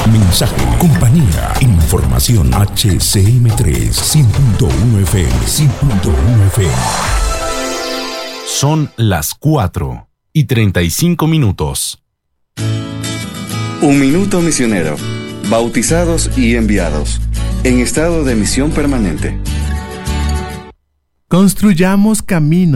Mensaje, compañía, información. HCM3, 100.1 FM, 100.1 FM. Son las 4:35. Un minuto misionero. Bautizados y enviados. En estado de misión permanente. Construyamos caminos